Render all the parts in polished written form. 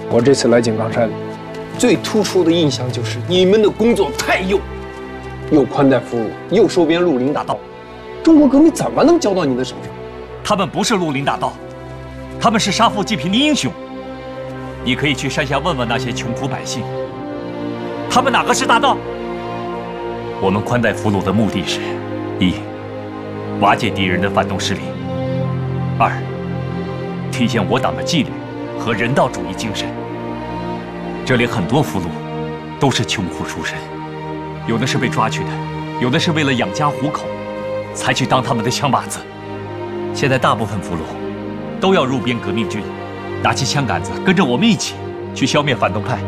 我这次来井冈山，最突出的印象就是你们的工作太右，又宽待俘虏，又收编绿林大盗，中国革命怎么能交到你的手上？ 他们不是绿林大盗，他们是杀富济贫的英雄。你可以去山下问问那些穷苦百姓，他们哪个是大盗？我们宽待俘虏的目的是：一，瓦解敌人的反动势力；二，体现我党的纪律和人道主义精神。这里很多俘虏都是穷苦出身，有的是被抓去的，有的是为了养家糊口才去当他们的枪把子。现在大部分俘虏都要入编革命军，拿起枪杆子跟着我们一起去消灭反动派。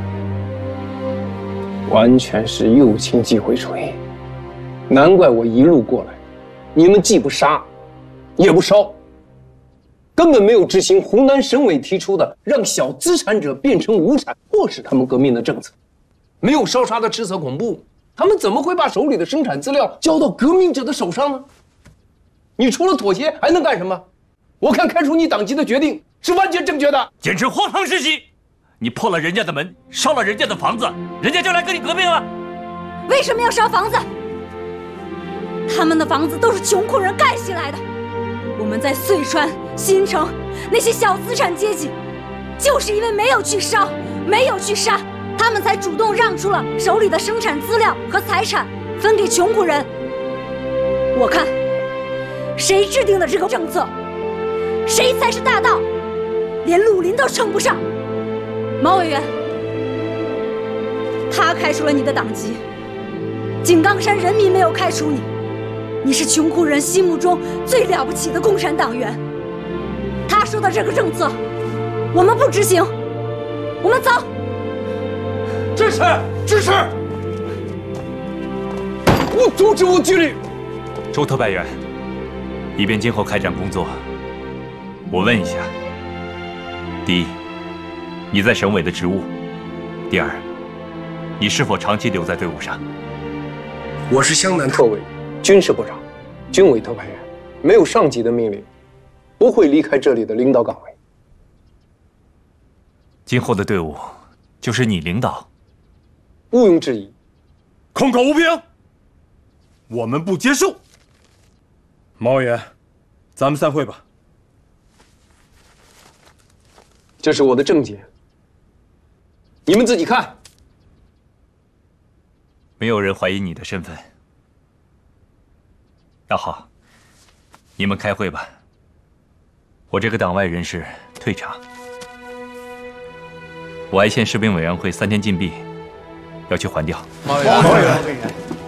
完全是右倾机会主义，难怪我一路过来，你们既不杀，也不烧，根本没有执行湖南省委提出的让小资产者变成无产，迫使他们革命的政策，没有烧杀的赤色恐怖，他们怎么会把手里的生产资料交到革命者的手上呢？你除了妥协还能干什么？我看开除你党籍的决定是完全正确的， 简直荒唐至极！你破了人家的门，烧了人家的房子，人家就来跟你革命了。 为什么要烧房子？他们的房子都是穷苦人盖起来的。我们在遂川、新城那些小资产阶级，就是因为没有去烧，没有去杀，他们才主动让出了手里的生产资料和财产，分给穷苦人。我看，谁制定的这个政策，谁才是大盗，连绿林都称不上。毛委员，他开除了你的党籍，井冈山人民没有开除你，你是穷苦人心目中最了不起的共产党员。他说的这个政策，我们不执行，我们走。 支持，支持！我阻止我纪律。 周特派员，以便今后开展工作，我问一下：第一，你在省委的职务；第二，你是否长期留在队伍上？ 我是湘南特委军事部长，军委特派员，没有上级的命令，不会离开这里的领导岗位。 今后的队伍就是你领导， 毋庸置疑。 空口无凭，我们不接受。毛委员，咱们散会吧。 这是我的证件，你们自己看。 没有人怀疑你的身份。那好，你们开会吧。我这个党外人士退场。我爱县士兵委员会3天禁闭，要去还掉。 毛委员。